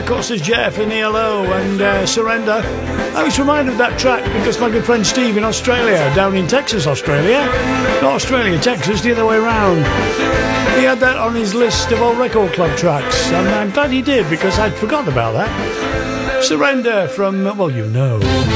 of course, there's Jeff and ELO and Surrender. I was reminded of that track because my good friend Steve in Australia, down in Texas, Australia, not Australia, Texas, the other way around. He had that on his list of old record club tracks, and I'm glad he did because I'd forgotten about that. Surrender from, well, you know.